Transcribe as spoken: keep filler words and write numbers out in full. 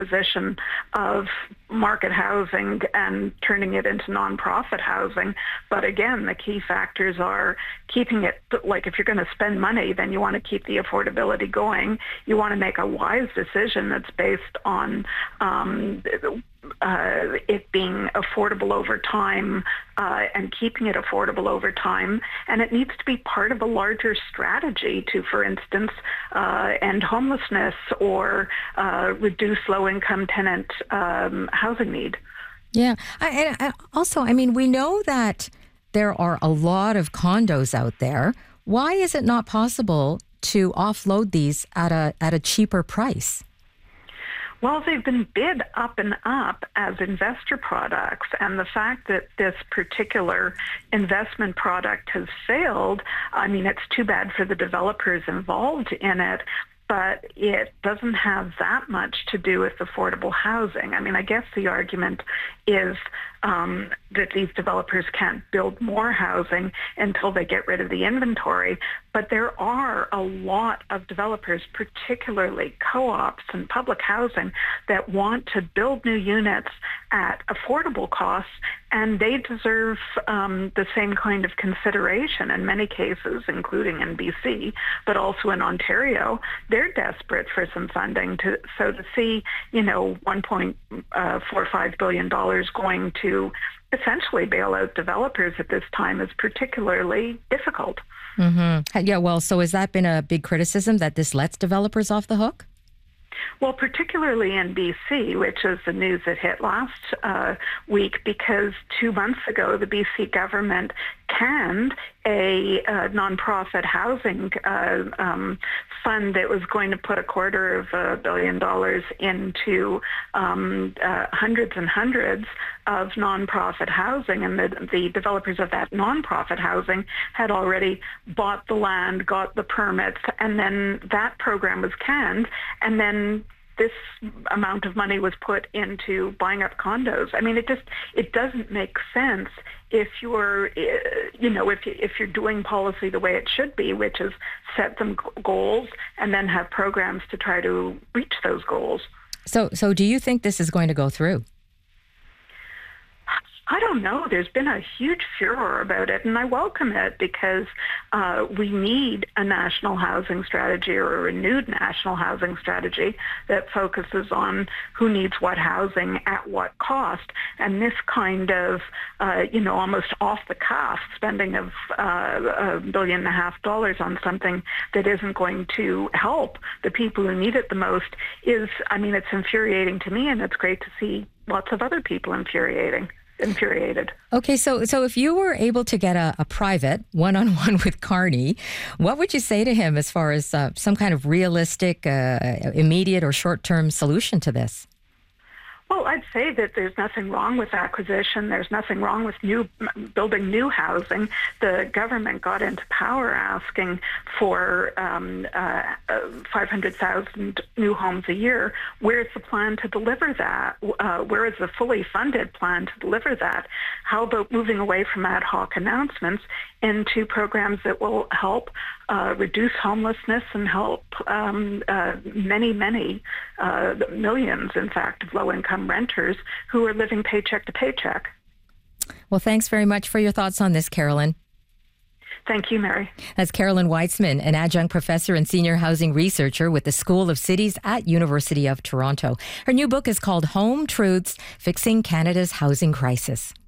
position of market housing and turning it into nonprofit housing. But again, the key factors are keeping it, like if you're going to spend money, then you want to keep the affordability going. You want to make a wise decision that's based on um, uh, it being affordable over time uh, and keeping it affordable over time. And it needs to be part of a larger strategy to, for instance, uh, end homelessness or uh, reduce low-income tenant um, housing need. Yeah. I, I, also, I mean, we know that there are a lot of condos out there. Why is it not possible to offload these at a at a cheaper price? Well, they've been bid up and up as investor products, and the fact that this particular investment product has failed, I mean, it's too bad for the developers involved in it, but it doesn't have that much to do with affordable housing. I mean, I guess the argument is um, that these developers can't build more housing until they get rid of the inventory. But there are a lot of developers, particularly co-ops and public housing, that want to build new units at affordable costs, and they deserve um, the same kind of consideration in many cases, including in B C, but also in Ontario. They're desperate for some funding. To, so to see, you know, one point four five billion dollars going to essentially bail out developers at this time is particularly difficult. Mm-hmm. Yeah, well, so has that been a big criticism that this lets developers off the hook? Well, particularly in B C, which is the news that hit last uh, week, because two months ago, the B C government canned a uh, nonprofit housing uh, um, fund that was going to put a quarter of a billion dollars into um, uh, hundreds and hundreds of nonprofit housing, and the, the developers of that nonprofit housing had already bought the land, got the permits, and then that program was canned, and then this amount of money was put into buying up condos. I mean, it just, it doesn't make sense if you're, you know, if, you, if you're doing policy the way it should be, which is set some goals and then have programs to try to reach those goals. So, so do you think this is going to go through? I don't know. There's been a huge furor about it, and I welcome it because uh, we need a national housing strategy or a renewed national housing strategy that focuses on who needs what housing at what cost. And this kind of, uh, you know, almost off-the-cuff spending of uh, a billion and a half dollars on something that isn't going to help the people who need it the most is, I mean, it's infuriating to me, and it's great to see lots of other people infuriating. infuriated. Okay, so so if you were able to get a, a private one-on-one with Carney, what would you say to him as far as uh, some kind of realistic, uh, immediate or short-term solution to this? Well, I'd say that there's nothing wrong with acquisition. There's nothing wrong with new building new housing. The government got into power asking for um, uh, five hundred thousand new homes a year. Where's the plan to deliver that? Uh, where is the fully funded plan to deliver that? How about moving away from ad hoc announcements into programs that will help uh, reduce homelessness and help um, uh, many, many uh, millions, in fact, of low-income renters who are living paycheck to paycheck. Well, thanks very much for your thoughts on this, Carolyn. Thank you, Mary. That's Carolyn Weitzman, an adjunct professor and senior housing researcher with the School of Cities at University of Toronto. Her new book is called Home Truths: Fixing Canada's Housing Crisis.